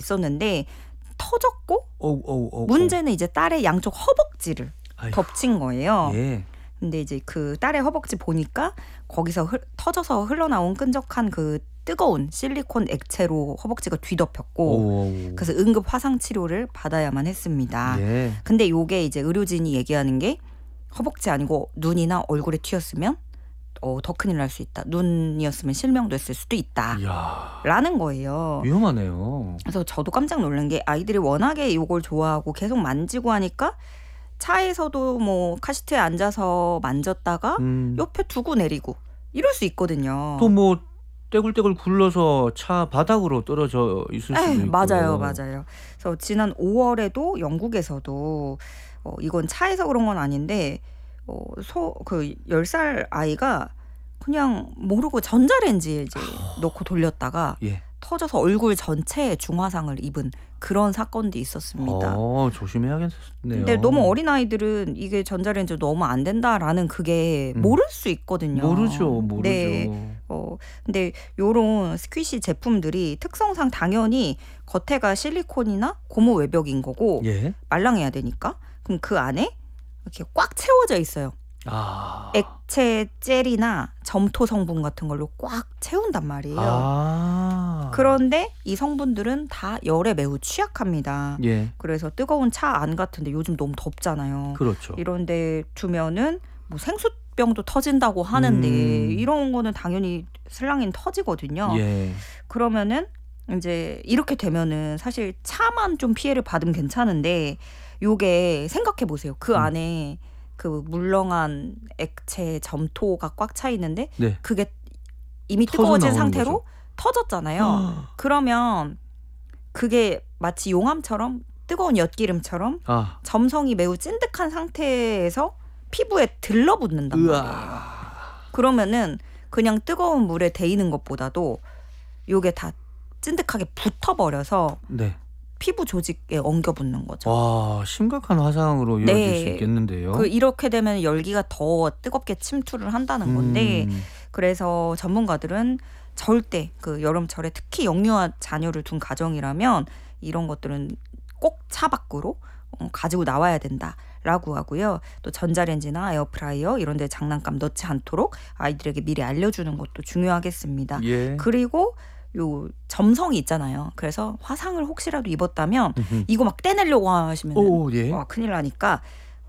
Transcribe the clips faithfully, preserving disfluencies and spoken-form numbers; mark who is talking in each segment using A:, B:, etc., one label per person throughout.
A: 있었는데 터졌고
B: 오, 오, 오,
A: 문제는 이제 딸의 양쪽 허벅지를
B: 아이고.
A: 덮친 거예요.
B: 예.
A: 근데 이제 그 딸의 허벅지 보니까 거기서 흘, 터져서 흘러나온 끈적한 그 뜨거운 실리콘 액체로 허벅지가 뒤덮였고
B: 오.
A: 그래서 응급 화상 치료를 받아야만 했습니다.
B: 예.
A: 근데 요게 이제 의료진이 얘기하는 게 허벅지 아니고 눈이나 얼굴에 튀었으면 어, 더 큰일 날 수 있다. 눈이었으면 실명됐을 수도 있다.
B: 이야.
A: 라는 거예요.
B: 위험하네요.
A: 그래서 저도 깜짝 놀란 게 아이들이 워낙에 이걸 좋아하고 계속 만지고 하니까 차에서도 뭐 카시트에 앉아서 만졌다가
B: 음.
A: 옆에 두고 내리고 이럴 수 있거든요.
B: 또 뭐 떼굴떼굴 굴러서 차 바닥으로 떨어져 있을 수도
A: 에이,
B: 있고.
A: 맞아요, 맞아요. 그래서 지난 오월에도 영국에서도 어, 이건 차에서 그런 건 아닌데 어, 소, 그 열 살 아이가 그냥 모르고 전자레인지에 이제 넣고 돌렸다가
B: 예.
A: 터져서 얼굴 전체에 중화상을 입은 그런 사건도 있었습니다.
B: 어, 조심해야겠네요.
A: 근데 너무 어린 아이들은 이게 전자레인지 넣으면 안 된다라는 그게
B: 음.
A: 모를 수 있거든요.
B: 모르죠, 모르죠.
A: 네. 어, 근데 요런 스퀴시 제품들이 특성상 당연히 겉에가 실리콘이나 고무 외벽인 거고
B: 예.
A: 말랑해야 되니까 그럼 그 안에 이렇게 꽉 채워져 있어요.
B: 아.
A: 액체 젤이나 점토 성분 같은 걸로 꽉 채운단 말이에요.
B: 아.
A: 그런데 이 성분들은 다 열에 매우 취약합니다.
B: 예.
A: 그래서 뜨거운 차 안 같은데 요즘 너무 덥잖아요.
B: 그렇죠.
A: 이런데 두면은 뭐 생수병도 터진다고 하는데
B: 음.
A: 이런 거는 당연히 슬랑인 터지거든요.
B: 예.
A: 그러면은 이제 이렇게 되면은 사실 차만 좀 피해를 받으면 괜찮은데 요게 생각해 보세요. 그
B: 음.
A: 안에 그 물렁한 액체 점토가 꽉 차 있는데
B: 네.
A: 그게 이미
B: 터져
A: 뜨거워진
B: 나오는
A: 상태로
B: 거죠.
A: 터졌잖아요. 그러면 그게 마치 용암처럼 뜨거운 엿기름처럼
B: 아.
A: 점성이 매우 찐득한 상태에서 피부에 들러붙는단 말이에요.
B: 으아.
A: 그러면은 그냥 뜨거운 물에 데이는 것보다도 요게 다 찐득하게 붙어버려서
B: 네.
A: 피부 조직에 엉겨붙는 거죠.
B: 와, 심각한 화상으로 이어질
A: 네.
B: 수 있겠는데요.
A: 그 이렇게 되면 열기가 더 뜨겁게 침투를 한다는 건데
B: 음.
A: 그래서 전문가들은 절대 그 여름철에 특히 영유아 자녀를 둔 가정이라면 이런 것들은 꼭 차 밖으로 어, 가지고 나와야 된다라고 하고요. 또 전자레인지나 에어프라이어 이런 데 장난감 넣지 않도록 아이들에게 미리 알려주는 것도 중요하겠습니다.
B: 예.
A: 그리고 요 점성이 있잖아요. 그래서 화상을 혹시라도 입었다면
B: 음흠.
A: 이거 막 떼내려고 하시면
B: 오, 예.
A: 와, 큰일 나니까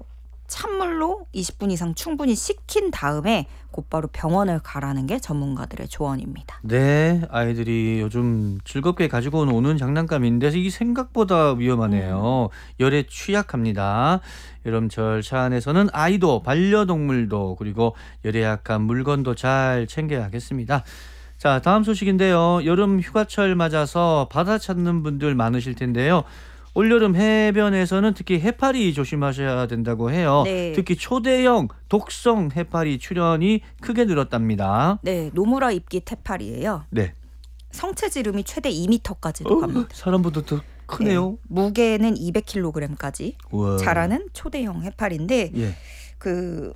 A: 찬물로 이십 분 이상 충분히 식힌 다음에 곧바로 병원을 가라는 게 전문가들의 조언입니다.
B: 네, 아이들이 요즘 즐겁게 가지고 오는 장난감인데 이 생각보다 위험하네요.
A: 음.
B: 열에 취약합니다. 여름철 차 안에서는 아이도 반려동물도 그리고 열에 약한 물건도 잘 챙겨야겠습니다. 자, 다음 소식인데요. 여름 휴가철 맞아서 바다 찾는 분들 많으실 텐데요. 올여름 해변에서는 특히 해파리 조심하셔야 된다고 해요.
A: 네.
B: 특히 초대형 독성 해파리 출현이 크게 늘었답니다.
A: 네, 노무라 입기 해파리예요.
B: 네.
A: 성체지름이 최대 이 미터까지도
B: 어,
A: 갑니다.
B: 사람보다 더 크네요.
A: 네, 무게는 이백 킬로그램까지
B: 우와.
A: 자라는 초대형 해파리인데
B: 예.
A: 그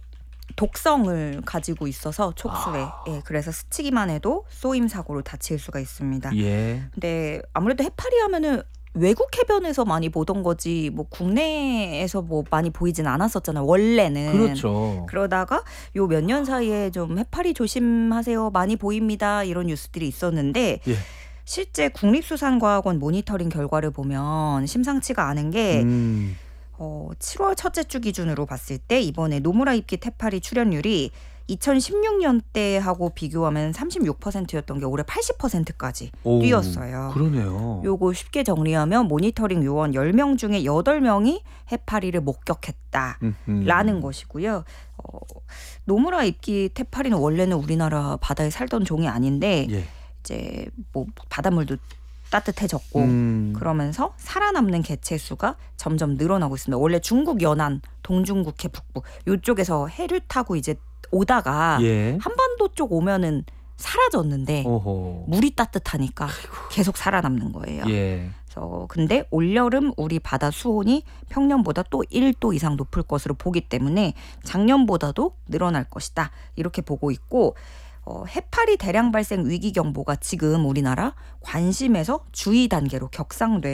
A: 독성을 가지고 있어서 촉수에
B: 아.
A: 예, 그래서 스치기만 해도 쏘임 사고로 다칠 수가 있습니다.
B: 예.
A: 근데 아무래도 해파리 하면은 외국 해변에서 많이 보던 거지 뭐 국내에서 뭐 많이 보이진 않았었잖아요. 원래는.
B: 그렇죠.
A: 그러다가 요 몇 년 사이에 좀 해파리 조심하세요. 많이 보입니다. 이런 뉴스들이 있었는데
B: 예.
A: 실제 국립수산과학원 모니터링 결과를 보면 심상치가 않은 게
B: 음.
A: 어, 칠월 첫째 주 기준으로 봤을 때 이번에 노무라 입기 해파리 출현율이 이천십육 년대하고 비교하면 삼십육 퍼센트였던 게 올해 팔십 퍼센트까지
B: 오,
A: 뛰었어요.
B: 그러네요.
A: 요거 쉽게 정리하면 모니터링 요원 열 명 중에 여덟 명이 해파리를 목격했다라는
B: 음흠.
A: 것이고요. 어, 노무라 입기 해파리는 원래는 우리나라 바다에 살던 종이 아닌데
B: 예.
A: 이제 뭐 바닷물도 따뜻해졌고
B: 음.
A: 그러면서 살아남는 개체 수가 점점 늘어나고 있습니다. 원래 중국 연안, 동중국해 북부 이쪽에서 해류 타고 이제 오다가
B: 예.
A: 한반도 쪽 오면은 사라졌는데
B: 오호.
A: 물이 따뜻하니까 계속 살아남는 거예요.
B: 예.
A: 그래서 근데 올여름 우리 바다 수온이 평년보다 또 일 도 이상 높을 것으로 보기 때문에 작년보다도 늘어날 것이다. 이렇게 보고 있고 어, 해파리 대량 발생 위기 경보가 지금 우리나라 관심에서 주의 단계로 격상돼